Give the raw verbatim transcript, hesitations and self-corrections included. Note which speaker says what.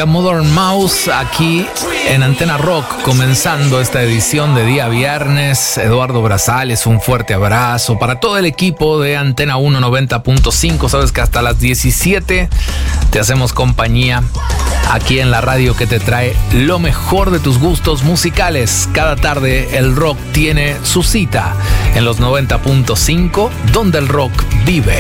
Speaker 1: música Modern Mouse aquí en Antena Rock, comenzando esta edición de día viernes. Eduardo Brazales, un fuerte abrazo para todo el equipo de Antena uno noventa punto cinco. Sabes que hasta las diecisiete te hacemos compañía aquí en la radio que te trae lo mejor de tus gustos musicales. Cada tarde el rock tiene su cita en los noventa punto cinco, donde el rock vive.